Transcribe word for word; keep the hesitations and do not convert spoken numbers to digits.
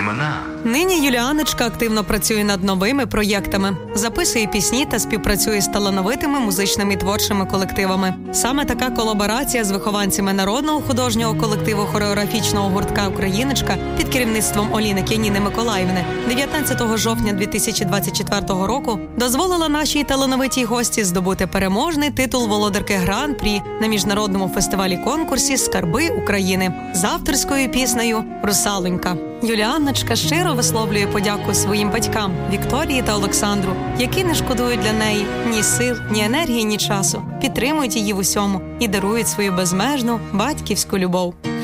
імена. Нині Юліаночка активно працює над новими проєктами, записує пісні та співпрацює з талановитими музичними і творчими колективами. Саме така колаборація з вихованцями народного художнього колективу хореографічного гуртка «Україночка» під керівництвом Оліни Кяніни Миколаївни дев'ятнадцятого жовтня дві тисячі двадцять четвертого року дозволила нашій талановитій гості здобути переможний титул володарки Гран-прі на міжнародному фестивалі-конкурсі «Скарби України» з авторською піснею «Русалонька». Юліаночка щиро висловлює подяку своїм батькам Вікторії та Олександру, які не шкодують для неї ні сил, ні енергії, ні часу, підтримують її в усьому і дарують свою безмежну батьківську любов.